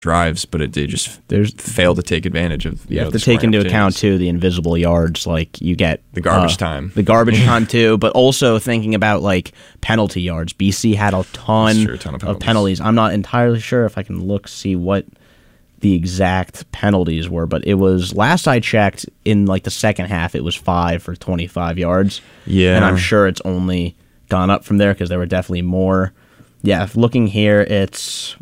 drives, but they just failed to take advantage of. You have to take into account too the invisible yards, like you get the garbage time, time too, but also thinking about like penalty yards. BC had a ton of penalties. I'm not entirely sure if I can see what the exact penalties were, but it was, last I checked, in like the second half, it was 5 for 25 yards. Yeah, and I'm sure it's only gone up from there because there were definitely more. Yeah, looking here, it's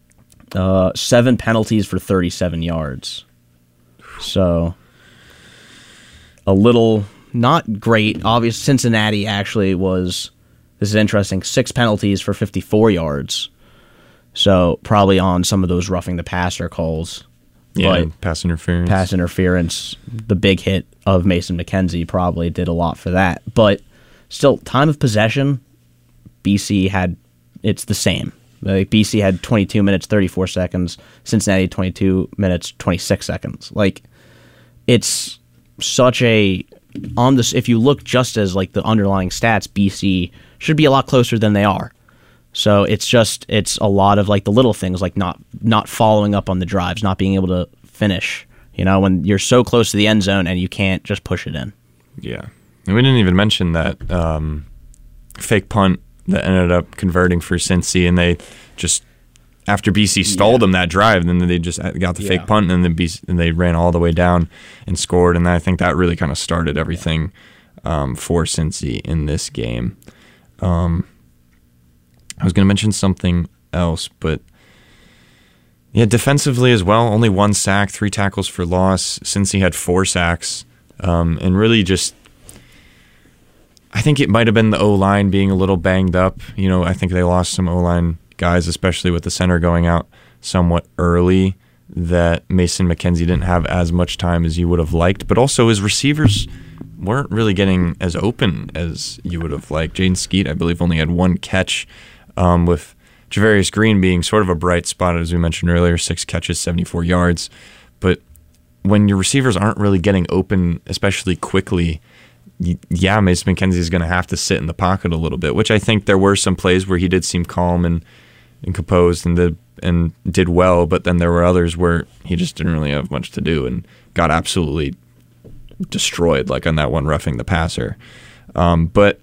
7 penalties for 37 yards. So a little not great. Obviously, Cincinnati actually was, this is interesting, 6 penalties for 54 yards. So probably on some of those roughing the passer calls. Yeah, pass interference. Pass interference, the big hit of Mason McKenzie probably did a lot for that. But still, time of possession, BC had, it's the same. Like BC had 22 minutes, 34 seconds. Cincinnati 22 minutes, 26 seconds. Like, it's such a, on this, if you look just as like the underlying stats, BC should be a lot closer than they are. So it's a lot of like the little things, like not following up on the drives, not being able to finish. You know, when you're so close to the end zone and you can't just push it in. Yeah, and we didn't even mention that fake punt that ended up converting for Cincy, and they just, after BC stalled them that drive, then they just got the fake punt, and then they ran all the way down and scored, and I think that really kind of started everything for Cincy in this game. I was going to mention something else, but yeah, defensively as well, only 1 sack, 3 tackles for loss. Cincy had 4 sacks, and really just, I think it might have been the O-line being a little banged up. You know, I think they lost some O-line guys, especially with the center going out somewhat early, that Mason McKenzie didn't have as much time as you would have liked. But also his receivers weren't really getting as open as you would have liked. Jaden Skeet, I believe, only had 1 catch, with Javarius Green being sort of a bright spot, as we mentioned earlier, 6 catches, 74 yards. But when your receivers aren't really getting open, especially quickly, yeah, Mason McKenzie is going to have to sit in the pocket a little bit, which I think there were some plays where he did seem calm and composed and did well, but then there were others where he just didn't really have much to do and got absolutely destroyed, like on that one roughing the passer. But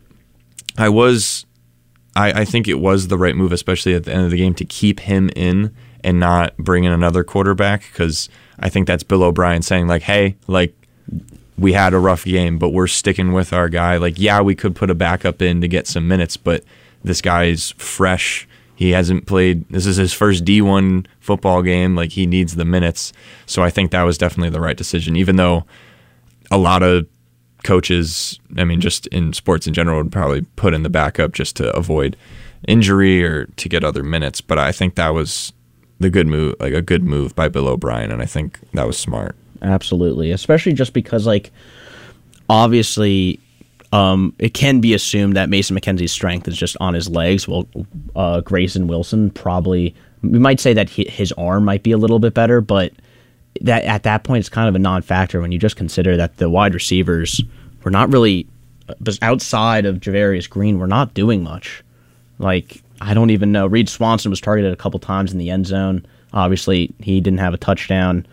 I think it was the right move, especially at the end of the game, to keep him in and not bring in another quarterback, because I think that's Bill O'Brien saying, like, hey, like, we had a rough game, but we're sticking with our guy. Like, yeah, we could put a backup in to get some minutes, but this guy's fresh. He hasn't played. This is his first D1 football game. Like, he needs the minutes. So I think that was definitely the right decision, even though a lot of coaches, I mean, just in sports in general, would probably put in the backup just to avoid injury or to get other minutes. But I think that was the good move, like a good move by Bill O'Brien, and I think that was smart. Absolutely, especially just because, like, obviously, it can be assumed that Mason McKenzie's strength is just on his legs. Well, Grayson Wilson probably, we might say that his arm might be a little bit better, but that at that point it's kind of a non-factor when you just consider that the wide receivers were not really, outside of Javarius Green, were not doing much. Like, I don't even know. Reed Swanson was targeted a couple times in the end zone. Obviously, he didn't have a touchdown.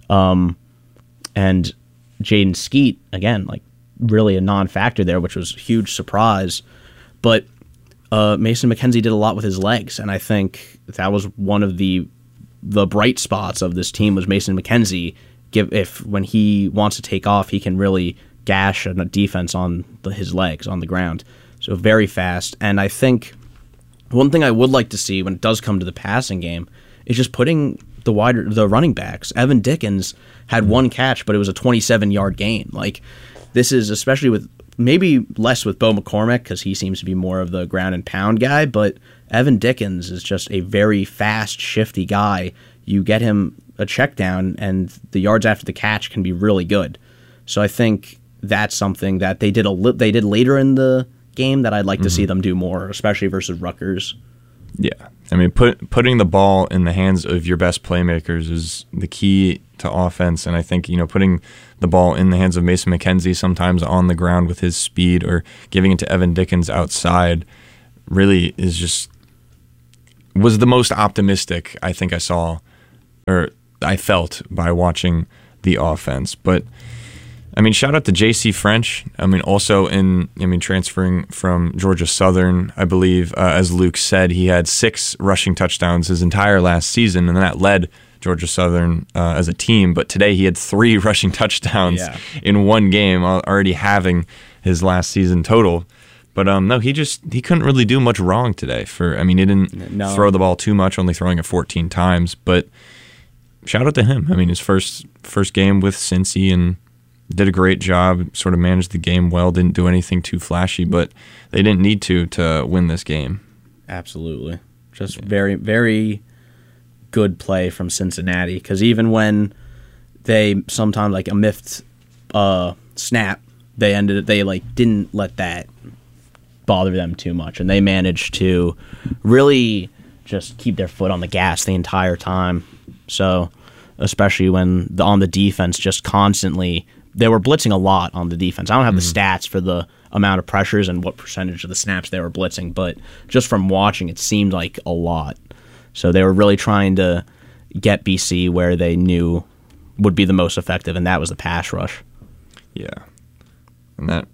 And Jaden Skeet, again, like, really a non-factor there, which was a huge surprise. But Mason McKenzie did a lot with his legs, and I think that was one of the bright spots of this team was Mason McKenzie. If when he wants to take off, he can really gash a defense on his legs on the ground. So very fast. And I think one thing I would like to see when it does come to the passing game is just putting the running backs. Evan Dickens had 1 catch, but it was a 27-yard gain. Like, this is especially with maybe less with Bo McCormick because he seems to be more of the ground and pound guy, but Evan Dickens is just a very fast, shifty guy. You get him a check down, and the yards after the catch can be really good. So I think that's something that they did later in the game that I'd like to see them do more, especially versus Rutgers. Yeah, I mean, putting the ball in the hands of your best playmakers is the key to offense, and I think, you know, putting the ball in the hands of Mason McKenzie, sometimes on the ground with his speed, or giving it to Evan Dickens outside, really was the most optimistic I think I saw or I felt by watching the offense. But I mean, shout out to J.C. French. I mean, also transferring from Georgia Southern, I believe, as Luke said, he had 6 rushing touchdowns his entire last season, and that led Georgia Southern as a team. But today he had 3 rushing touchdowns in one game, already having his last season total. But no, he couldn't really do much wrong today. He didn't throw the ball too much, only throwing it 14 times. But shout out to him. I mean, his first game with Cincy, and did a great job, sort of managed the game well, didn't do anything too flashy, but they didn't need to win this game. Absolutely. Just very, very good play from Cincinnati, because even when they sometimes, like, a miffed snap, they didn't let that bother them too much, and they managed to really just keep their foot on the gas the entire time. So, especially when on the defense, just constantly, they were blitzing a lot on the defense. I don't have the stats for the amount of pressures and what percentage of the snaps they were blitzing, but just from watching, it seemed like a lot. So they were really trying to get BC where they knew would be the most effective, and that was the pass rush. Yeah. And that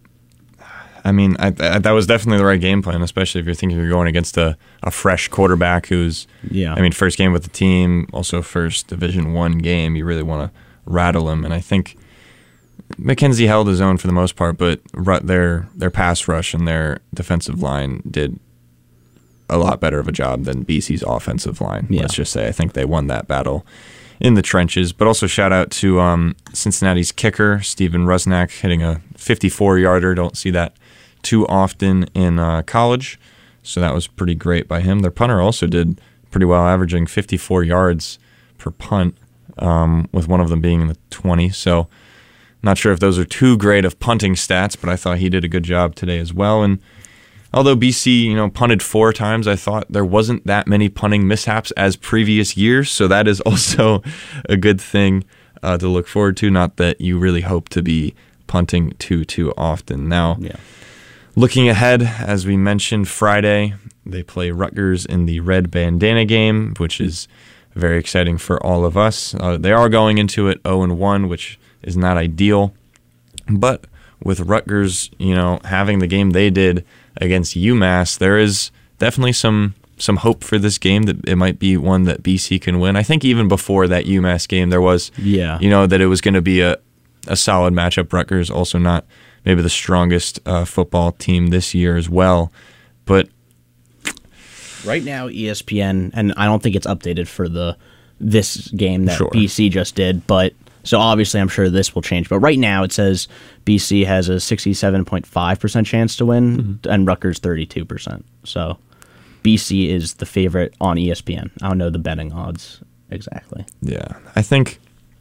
was definitely the right game plan, especially if you're thinking you're going against a fresh quarterback who's, first game with the team, also first Division I game. You really want to rattle him, and I think McKenzie held his own for the most part, but their pass rush and their defensive line did a lot better of a job than BC's offensive line. Yeah. Let's just say I think they won that battle in the trenches. But also shout out to Cincinnati's kicker, Steven Rusnak, hitting a 54-yarder. Don't see that too often in college, so that was pretty great by him. Their punter also did pretty well, averaging 54 yards per punt, with one of them being in the 20. So not sure if those are too great of punting stats, but I thought he did a good job today as well. And although BC, punted 4 times, I thought there wasn't that many punting mishaps as previous years, so that is also a good thing to look forward to. Not that you really hope to be punting too often. Now, looking ahead, as we mentioned, Friday, they play Rutgers in the Red Bandana game, which is very exciting for all of us. They are going into it 0-1, which is not ideal. But with Rutgers, having the game they did against UMass, there is definitely some hope for this game that it might be one that BC can win. I think even before that UMass game, there was, that it was going to be a solid matchup. Rutgers also not maybe the strongest football team this year as well. But right now, ESPN, and I don't think it's updated for this game that BC just did, but so obviously I'm sure this will change. But right now it says BC has a 67.5% chance to win, and Rutgers 32%. So BC is the favorite on ESPN. I don't know the betting odds exactly. Yeah, I think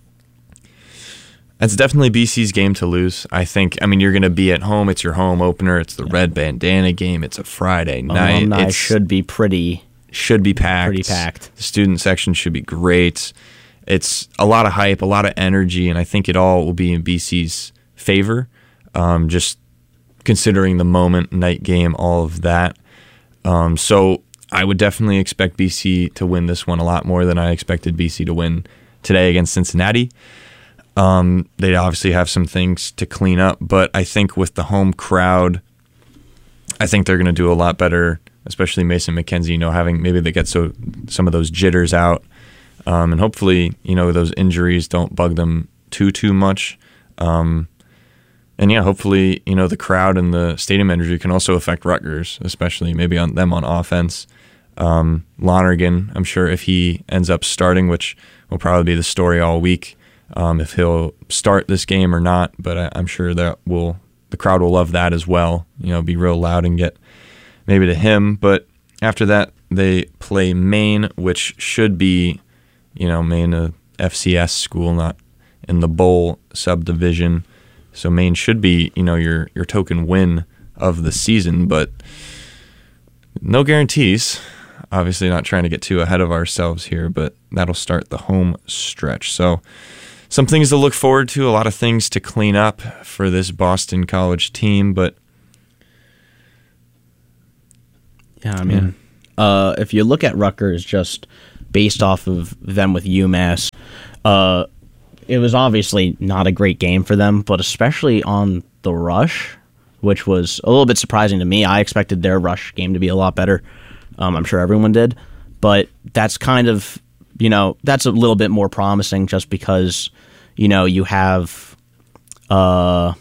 it's definitely BC's game to lose. I think, you're going to be at home. It's your home opener. It's the Red Bandana game. It's a Friday night. Alumni should be packed. Pretty packed. The student section should be great. It's a lot of hype, a lot of energy, and I think it all will be in BC's favor, just considering the moment, night game, all of that. So I would definitely expect BC to win this one a lot more than I expected BC to win today against Cincinnati. They obviously have some things to clean up, but I think with the home crowd, I think they're going to do a lot better, especially Mason McKenzie, having maybe they get some of those jitters out. And hopefully, those injuries don't bug them too much. Hopefully, the crowd and the stadium energy can also affect Rutgers, especially maybe on them on offense. Lonergan, I'm sure if he ends up starting, which will probably be the story all week, if he'll start this game or not, but I'm sure that the crowd will love that as well. Be real loud and get maybe to him. But after that, they play Maine, which should be, Maine a FCS school, not in the bowl subdivision. So Maine should be, your token win of the season, but no guarantees. Obviously not trying to get too ahead of ourselves here, but that'll start the home stretch. So some things to look forward to, a lot of things to clean up for this Boston College team, but if you look at Rutgers, just based off of them with UMass. It was obviously not a great game for them, but especially on the rush, which was a little bit surprising to me. I expected their rush game to be a lot better. I'm sure everyone did. But that's kind of, that's a little bit more promising just because, you have a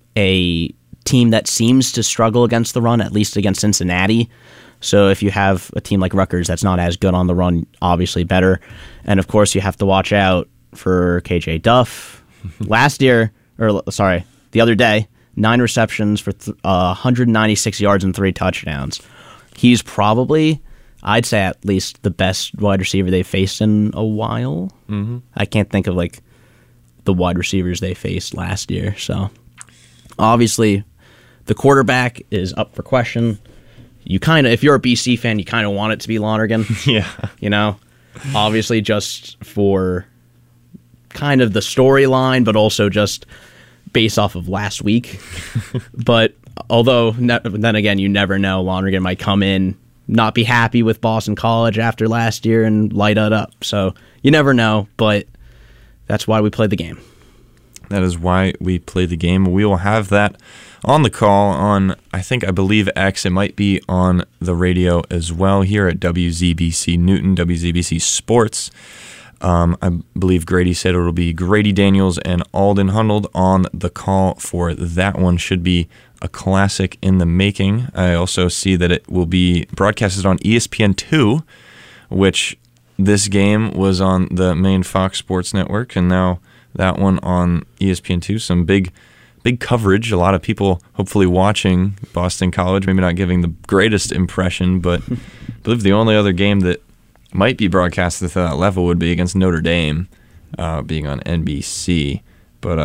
team that seems to struggle against the run, at least against Cincinnati. So if you have a team like Rutgers that's not as good on the run, obviously better. And, of course, you have to watch out for KJ Duff. The other day, 9 receptions for 196 yards and 3 touchdowns. He's probably, I'd say, at least the best wide receiver they've faced in a while. Mm-hmm. I can't think of the wide receivers they faced last year. So obviously, the quarterback is up for question. If you're a BC fan, you kind of want it to be Lonergan. Yeah. Obviously just for kind of the storyline, but also just based off of last week. But although, then again, you never know. Lonergan might come in, not be happy with Boston College after last year and light it up. So you never know, but that's why we play the game. That is why we play the game. We will have that on the call on, I believe X. It might be on the radio as well here at WZBC Newton, WZBC Sports. I believe Grady said it'll be Grady Daniels and Alden Hundold on the call for that one. Should be a classic in the making. I also see that it will be broadcasted on ESPN2, which this game was on the main Fox Sports Network, and now that one on ESPN2. Some big coverage. A lot of people hopefully watching Boston College, maybe not giving the greatest impression, but I believe the only other game that might be broadcasted to that level would be against Notre Dame, being on NBC. But,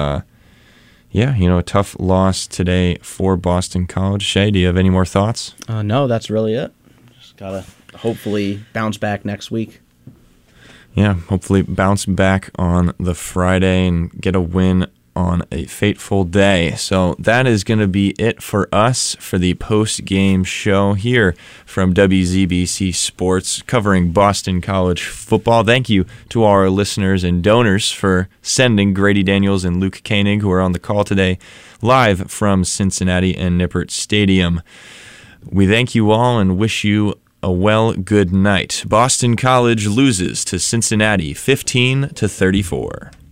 a tough loss today for Boston College. Shay, do you have any more thoughts? No, that's really it. Just got to hopefully bounce back next week. Yeah, hopefully bounce back on the Friday and get a win on a fateful day. So that is going to be it for us for the post-game show here from WZBC Sports covering Boston College football. Thank you to our listeners and donors for sending Grady Daniels and Luke Koenig, who are on the call today, live from Cincinnati and Nippert Stadium. We thank you all and wish you a good night. Boston College loses to Cincinnati 15-34.